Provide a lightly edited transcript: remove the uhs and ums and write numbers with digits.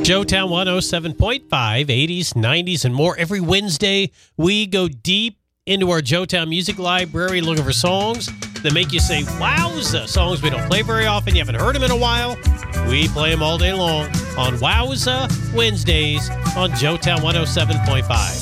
Joetown 107.5, 80s, 90s, and more. Every Wednesday, we go deep into our Joetown Music Library looking for songs that make you say, wowza, songs we don't play very often. You haven't heard them in a while. We play them all day long on Wowza Wednesdays on Joetown 107.5.